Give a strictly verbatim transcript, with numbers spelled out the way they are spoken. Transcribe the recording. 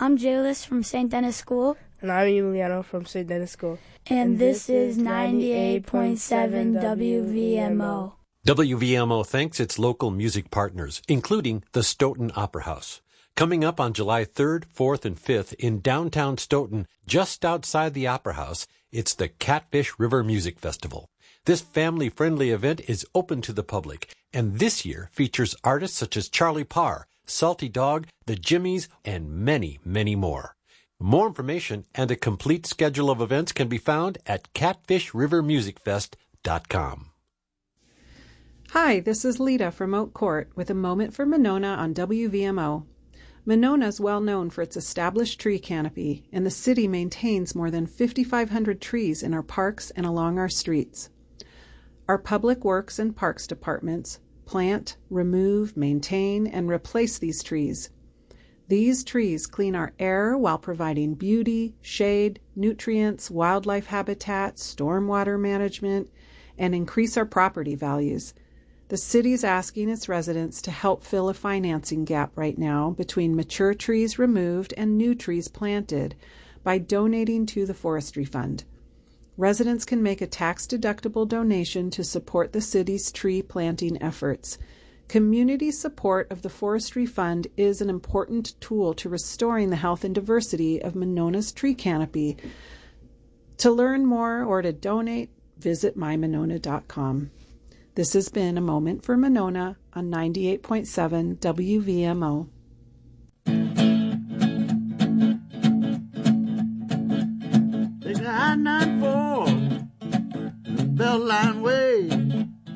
I'm Jaylus from Saint Denis School. And I'm Emiliano from Saint Denis School. And, and this, this is ninety-eight point seven W V M O. W V M O thanks its local music partners, including the Stoughton Opera House. Coming up on July third, fourth, and fifth in downtown Stoughton, just outside the Opera House, it's the Catfish River Music Festival. This family-friendly event is open to the public, and this year features artists such as Charlie Parr, Salty Dog, the Jimmies, and many, many more. More information and a complete schedule of events can be found at catfish river music fest dot com. Hi, this is Lita from Oak Court with a moment for Monona on W V M O. Monona is well known for its established tree canopy, and the city maintains more than fifty-five hundred trees in our parks and along our streets. Our public works and parks departments plant, remove, maintain, and replace these trees. These trees clean our air while providing beauty, shade, nutrients, wildlife habitat, stormwater management, and increase our property values. The city's asking its residents to help fill a financing gap right now between mature trees removed and new trees planted by donating to the Forestry Fund. Residents can make a tax-deductible donation to support the city's tree planting efforts. Community support of the Forestry Fund is an important tool to restoring the health and diversity of Monona's tree canopy. To learn more or to donate, visit my monona dot com. This has been a moment for Monona on ninety-eight point seven W V M O. Take I ninety-four, Beltline Way.